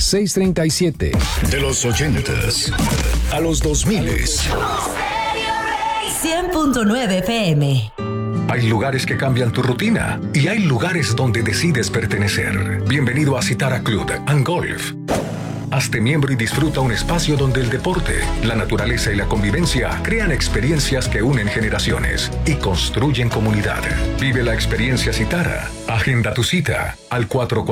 637. De los 80s a los 2000s. 100.9 FM. Hay lugares que cambian tu rutina y hay lugares donde decides pertenecer. Bienvenido a Citara Club and Golf. Hazte miembro y disfruta un espacio donde el deporte, la naturaleza y la convivencia crean experiencias que unen generaciones y construyen comunidad. Vive la experiencia Citara. Agenda tu cita al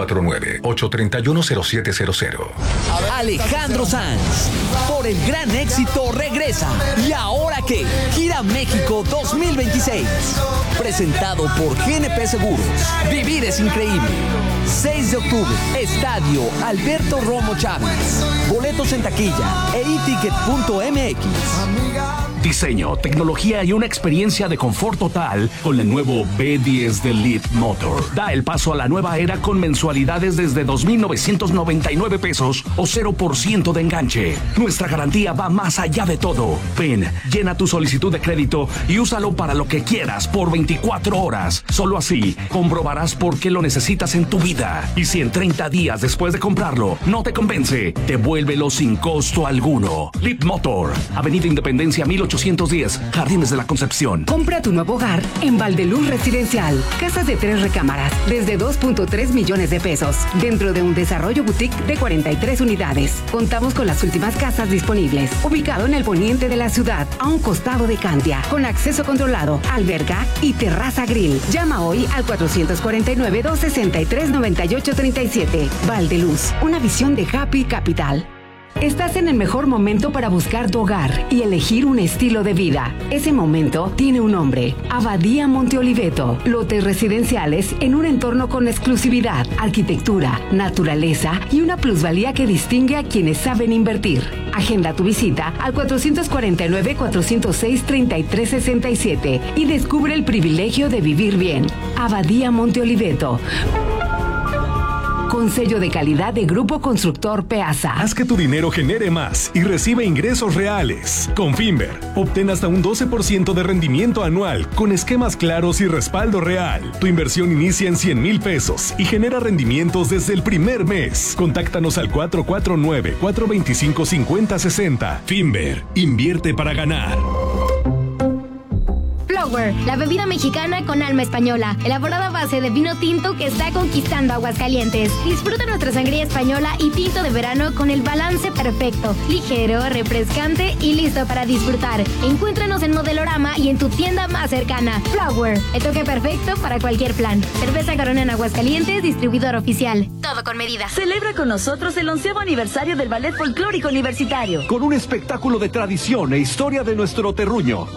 449-831-0700. Alejandro Sanz, por el gran éxito, regresa. ¿Y ahora qué? Gira México 2026. Presentado por GNP Seguros. Vivir es increíble. 6 de octubre, Estadio Alberto Romo Chávez. Boletos en taquilla e eticket.mx. Diseño, tecnología y una experiencia de confort total con el nuevo B10 de Leap Motor. Da el paso a la nueva era con mensualidades desde 2,999 pesos o 0% de enganche. Nuestra garantía va más allá de todo. Ven, llena tu solicitud de crédito y úsalo para lo que quieras por 24 horas. Solo así comprobarás por qué lo necesitas en tu vida. Y si en 30 días después de comprarlo no te convence, devuélvelo sin costo alguno. Leap Motor, Avenida Independencia 1810, Jardines de la Concepción. Compra tu nuevo hogar en Valdeluz Residencial. Casas de 3 recámaras, desde 2.3 millones de pesos. Dentro de un desarrollo boutique de 43 unidades. Contamos con las últimas casas disponibles. Ubicado en el poniente de la ciudad, a un costado de Cantia. Con acceso controlado, alberca y terraza grill. Llama hoy al 449-263-9837. Valdeluz, una visión de Happy Capital. Estás en el mejor momento para buscar tu hogar y elegir un estilo de vida. Ese momento tiene un nombre: Abadía Monte Oliveto. Lotes residenciales en un entorno con exclusividad, arquitectura, naturaleza y una plusvalía que distingue a quienes saben invertir. Agenda tu visita al 449-406-3367 y descubre el privilegio de vivir bien. Abadía Monte Oliveto, con sello de calidad de Grupo Constructor Peasa. Haz que tu dinero genere más y recibe ingresos reales. Con Finver, obtén hasta un 12% de rendimiento anual con esquemas claros y respaldo real. Tu inversión inicia en 100,000 pesos y genera rendimientos desde el primer mes. Contáctanos al 449-425-5060. Finver, invierte para ganar. Flower, la bebida mexicana con alma española, elaborada a base de vino tinto que está conquistando Aguascalientes. Disfruta nuestra sangría española y tinto de verano con el balance perfecto, ligero, refrescante y listo para disfrutar. Encuéntranos en Modelorama y en tu tienda más cercana. Flower, el toque perfecto para cualquier plan. Cerveza Corona en Aguascalientes, distribuidor oficial. Todo con medida. Celebra con nosotros el 11º aniversario del Ballet Folclórico Universitario. Con un espectáculo de tradición e historia de nuestro terruño.